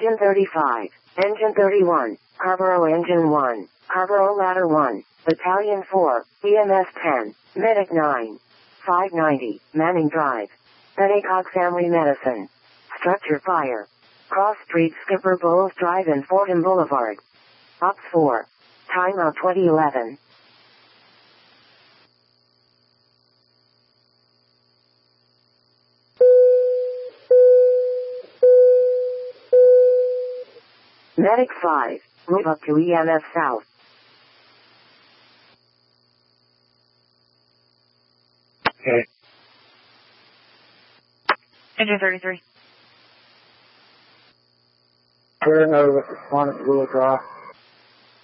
Engine 35. Engine 31. Carbureau Engine 1. Carbureau Ladder 1. Battalion 4. EMS 10. Medic 9. 590. Manning Drive. Pennycock Family Medicine. Structure Fire. Cross Street Skipper Bowles Drive and Fordham Boulevard. Ops 4. Timeout 2011. Medic 5. Move up to EMS South. Okay. Engine 33. Clearing over, respondent to Willow Drive.